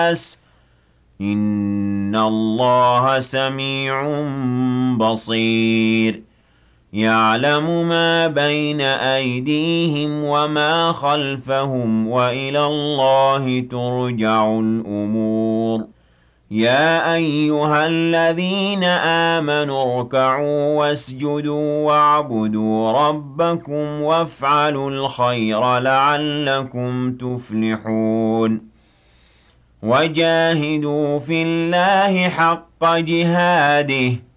الناس إن الله سميع بصير يعلم ما بين أيديهم وما خلفهم وإلى الله ترجع الأمور يا أيها الذين آمنوا اركعوا واسجدوا واعبدوا ربكم وافعلوا الخير لعلكم تفلحون وجاهدوا في الله حق جهاده